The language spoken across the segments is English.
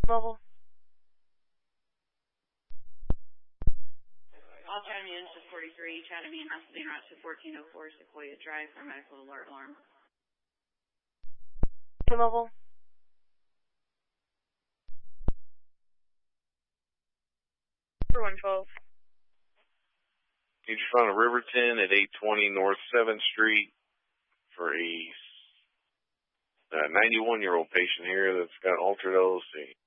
Mobile. All Chatham units to 43, Chatham unit messaging route to 1404 Sequoia Drive for medical alert alarm. Mobile. For 112. You just found a Riverton at 820 North 7th Street for a 91-year-old patient here that's got altered LOC.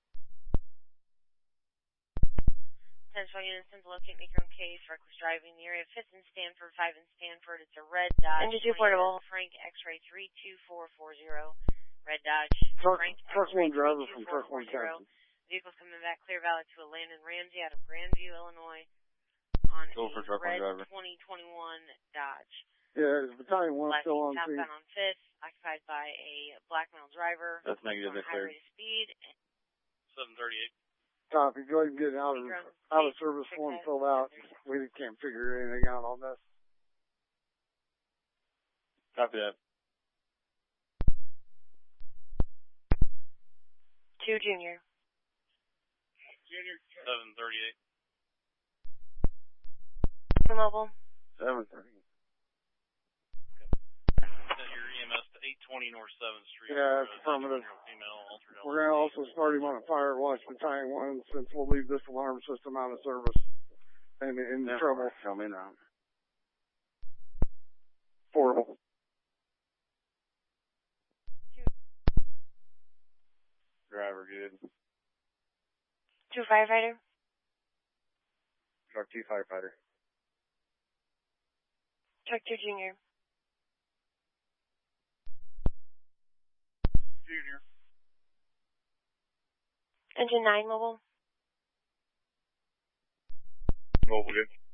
10-12 units to locate Maker and Case, reckless driving in the area of 5th and Stanford, 5 and Stanford. It's a red Dodge. NG2 portable. Frank X-ray 32440. Red Dodge. Truck one driver from Truck one Captain. Vehicle's coming back Clear Valley to a Landon Ramsey out of Grandview, Illinois. On Go for truck red one driver. 2021 Dodge. Yeah, Battalion 1 still on scene. Southbound on 5th, occupied by a black male driver. That's negative, on high cleared. rate of speed. 738. Copy. Go ahead and get out of service form filled out. We can't figure anything out on this. Copy that. 2 Junior. 738. Mobile. 7:30. Your EMS to 820 North 7th Street. Yeah, it's affirmative. Female, altered We're going to also start him on a fire watch Battalion 1 since we'll leave this alarm system out of service and in trouble. Show me now. Portable. Driver good. 2 firefighter. Truck 2 firefighter. Truck 2 Junior. Junior. Engine 9 mobile. Mobile good.